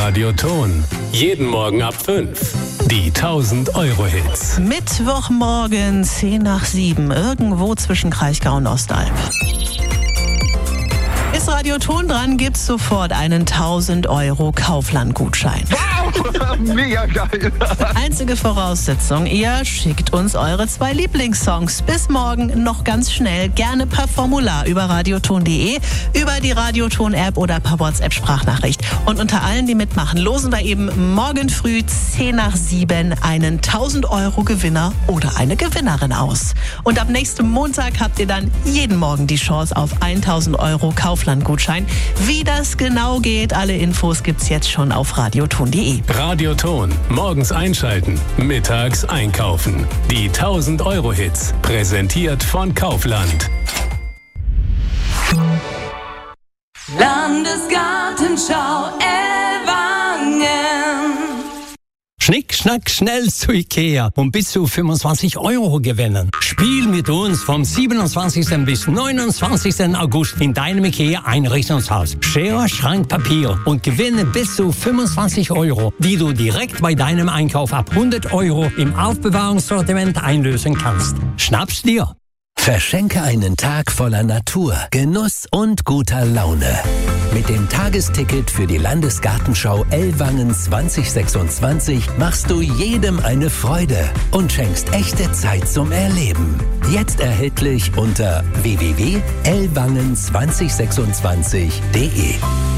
Radio Ton. Jeden Morgen ab 5. Die 1000-Euro-Hits. Mittwochmorgen, 6:10, irgendwo zwischen Kraichgau und Ostalb. Ist Radio Ton dran, gibt's sofort einen 1000-Euro Kaufland-Gutschein. Wow, mega geil. Einzige Voraussetzung, ihr schickt uns eure 2 Lieblingssongs. Bis morgen noch ganz schnell, gerne per Formular über radioton.de, über die Radioton-App oder per WhatsApp-Sprachnachricht. Und unter allen, die mitmachen, losen wir eben morgen früh 6:10 einen 1000-Euro-Gewinner oder eine Gewinnerin aus. Und ab nächstem Montag habt ihr dann jeden Morgen die Chance auf 1000 Euro Kaufland-Gutschein. Wie das genau geht, alle Infos gibt's jetzt schon auf radioton.de. Radio Ton. Morgens einschalten, mittags einkaufen. Die 1000-Euro-Hits. Präsentiert von Kaufland. Landesgartenschau Ellwangen. Schnick, schnack, schnell zu Ikea und bis zu 25 Euro gewinnen. Spiel mit uns vom 27. bis 29. August in deinem Ikea-Einrichtungshaus. Schere, Schrank, Papier und gewinne bis zu 25 Euro, die du direkt bei deinem Einkauf ab 100 Euro im Aufbewahrungssortiment einlösen kannst. Schnapp's dir! Verschenke einen Tag voller Natur, Genuss und guter Laune. Mit dem Tagesticket für die Landesgartenschau Ellwangen 2026 machst du jedem eine Freude und schenkst echte Zeit zum Erleben. Jetzt erhältlich unter www.ellwangen2026.de.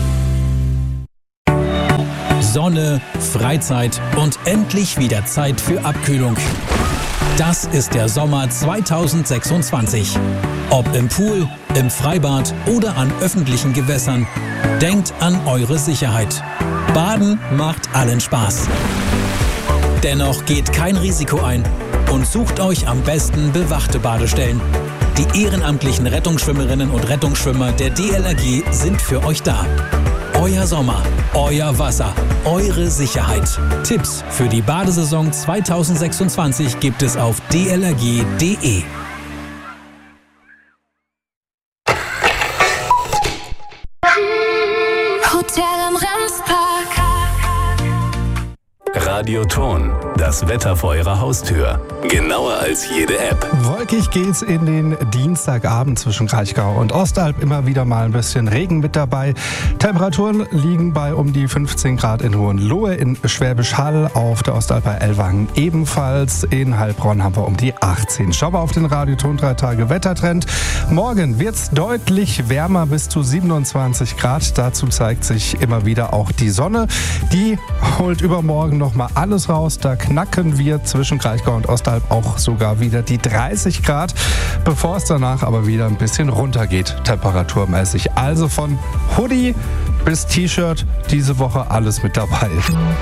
Sonne, Freizeit und endlich wieder Zeit für Abkühlung. Das ist der Sommer 2026. Ob im Pool, im Freibad oder an öffentlichen Gewässern, denkt an eure Sicherheit. Baden macht allen Spaß. Dennoch geht kein Risiko ein und sucht euch am besten bewachte Badestellen. Die ehrenamtlichen Rettungsschwimmerinnen und Rettungsschwimmer der DLRG sind für euch da. Euer Sommer, euer Wasser, eure Sicherheit. Tipps für die Badesaison 2026 gibt es auf dlrg.de. Hotel im Remspark. Radio Ton. Das Wetter vor eurer Haustür. Genauer als jede App. Wolkig geht's in den Dienstagabend zwischen Kraichgau und Ostalb. Immer wieder mal ein bisschen Regen mit dabei. Temperaturen liegen bei um die 15 Grad in Hohenlohe, in Schwäbisch Hall, auf der Ostalb bei Ellwangen ebenfalls. In Heilbronn haben wir um die 18. Schauen wir auf den Radioton 3 Tage Wettertrend. Morgen wird's deutlich wärmer, bis zu 27 Grad. Dazu zeigt sich immer wieder auch die Sonne. Die holt übermorgen noch mal alles raus. Da knacken wir zwischen Kraichgau und Ostalb auch sogar wieder die 30 Grad, bevor es danach aber wieder ein bisschen runtergeht, temperaturmäßig. Also von Hoodie bis T-Shirt, diese Woche alles mit dabei.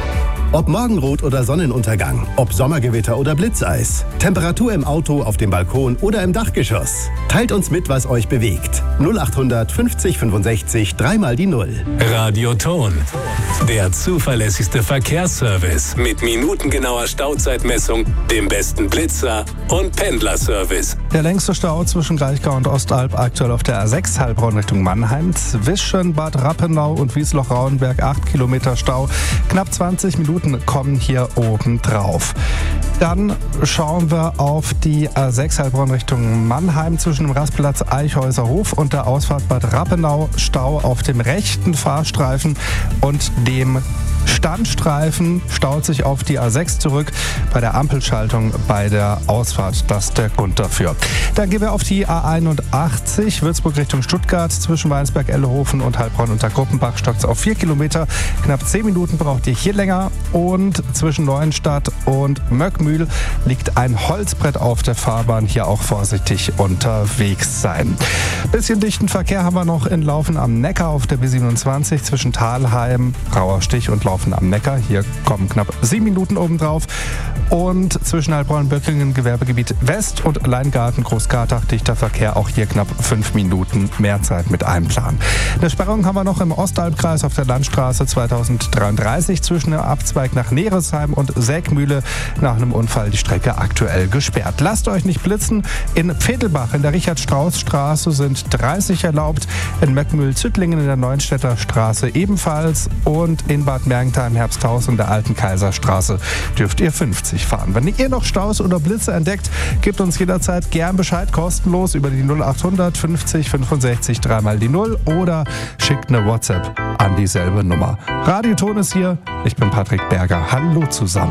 Ob Morgenrot oder Sonnenuntergang, ob Sommergewitter oder Blitzeis, Temperatur im Auto, auf dem Balkon oder im Dachgeschoss. Teilt uns mit, was euch bewegt. 0800 50 65 3 mal die 0. Radio Ton. Der zuverlässigste Verkehrsservice mit minutengenauer Stauzeitmessung, dem besten Blitzer und Pendlerservice. Der längste Stau zwischen Kraichgau und Ostalb aktuell auf der A6 Heilbronn Richtung Mannheim. Zwischen Bad Rappenau und Wiesloch-Rauenberg 8 Kilometer Stau. Knapp 20 Minuten kommen hier oben drauf. Dann schauen wir auf die A6 Heilbronn Richtung Mannheim zwischen dem Rastplatz Eichhäuserhof und der Ausfahrt Bad Rappenau. Stau auf dem rechten Fahrstreifen und dem Standstreifen staut sich auf die A6 zurück bei der Ampelschaltung bei der Ausfahrt. Das ist der Grund dafür. Dann gehen wir auf die A81 Würzburg Richtung Stuttgart zwischen Weinsberg-Ellehofen und Heilbronn unter Gruppenbach stockt es auf 4 Kilometer. Knapp 10 Minuten braucht ihr hier länger. Und zwischen Neuenstadt und Möckmühl liegt ein Holzbrett auf der Fahrbahn. Hier auch vorsichtig unterwegs sein. Bisschen dichten Verkehr haben wir noch in Laufen am Neckar auf der B27 zwischen Thalheim, Rauerstich und Laufen am Neckar. Hier kommen knapp 7 Minuten obendrauf. Und zwischen Heilbronn und Böckingen Gewerbegebiet West und Leingarten Großkartach dichter Verkehr. Auch hier knapp 5 Minuten mehr Zeit mit einplanen. Eine Sperrung haben wir noch im Ostalbkreis auf der Landstraße 2033 zwischen dem Abzweig nach Neresheim und Sägmühle. Nach einem Unfall die Strecke aktuell gesperrt. Lasst euch nicht blitzen. In Vedelbach in der Richard-Strauß-Straße sind 30 erlaubt. In Möckmühl-Züttlingen in der Neuenstädter Straße ebenfalls. Und in Bad Mergentheim Langtheim, Herbsthaus und der Alten Kaiserstraße dürft ihr 50 fahren. Wenn ihr noch Staus oder Blitze entdeckt, gebt uns jederzeit gern Bescheid, kostenlos über die 0800 50 65 3 die 0 oder schickt eine WhatsApp an dieselbe Nummer. Radioton ist hier, ich bin Patrick Berger. Hallo zusammen.